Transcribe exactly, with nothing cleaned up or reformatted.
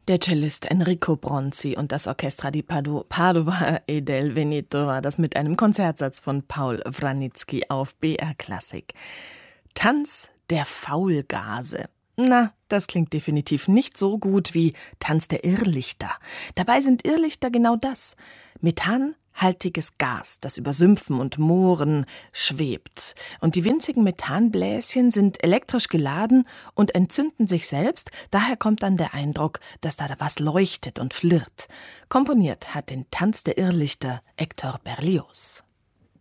Der Cellist Enrico Bronzi und das Orchestra di Pado- Padova e del Veneto war das mit einem Konzertsatz von Paul Wranitzky auf B R Klassik. Tanz der Faulgase. Na, das klingt definitiv nicht so gut wie Tanz der Irrlichter. Dabei sind Irrlichter genau das: methanhaltiges Gas, das über Sümpfen und Mooren schwebt. Und die winzigen Methanbläschen sind elektrisch geladen und entzünden sich selbst. Daher kommt dann der Eindruck, dass da was leuchtet und flirrt. Komponiert hat den Tanz der Irrlichter Hector Berlioz.